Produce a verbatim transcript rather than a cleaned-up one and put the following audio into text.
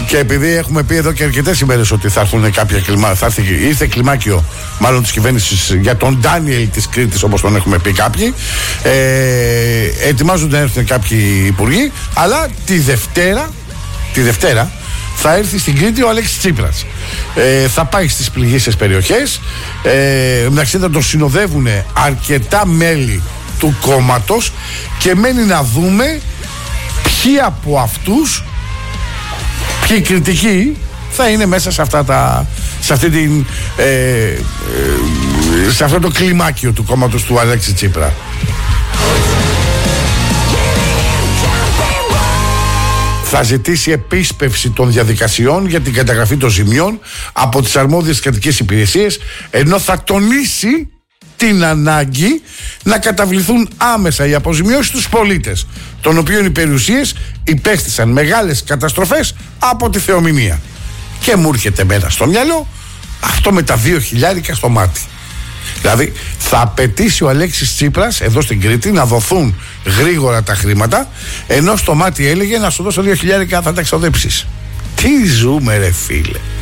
Και επειδή έχουμε πει εδώ και αρκετές ημέρες ότι θα έρθουν κάποια κλιμά, θα έρθει, ήρθε κλιμάκιο μάλλον της κυβέρνησης για τον Ντάνιελ της Κρήτης, όπως τον έχουμε πει κάποιοι, ε, ετοιμάζονται να έρθουν κάποιοι υπουργοί, αλλά τη Δευτέρα, τη Δευτέρα θα έρθει στην Κρήτη ο Αλέξης Τσίπρας. Ε, θα πάει στις πληγείσες περιοχές. Ε, μεταξύ θα τον συνοδεύουν αρκετά μέλη του κόμματος και μένει να δούμε ποιοι από αυτούς, ποιοι κριτικοί θα είναι μέσα σε αυτά τα, σε αυτή την, ε, ε, σε αυτό το κλιμάκιο του κόμματος του Αλέξη Τσίπρα. Θα ζητήσει επίσπευση των διαδικασιών για την καταγραφή των ζημιών από τις αρμόδιες κρατικές υπηρεσίες, ενώ θα τονίσει την ανάγκη να καταβληθούν άμεσα οι αποζημιώσεις στους πολίτες, των οποίων οι περιουσίες υπέστησαν μεγάλες καταστροφές από τη θεομηνία. Και μου έρχεται μένα στο μυαλό αυτό με τα δύο χιλιάρικα στο μάτι. Δηλαδή θα απαιτήσει ο Αλέξης Τσίπρας εδώ στην Κρήτη να δοθούν γρήγορα τα χρήματα, ενώ στο μάτι έλεγε να σου δώσω δύο χιλιάρικα θα τα ξοδέψεις. Τι ζούμε ρε φίλε.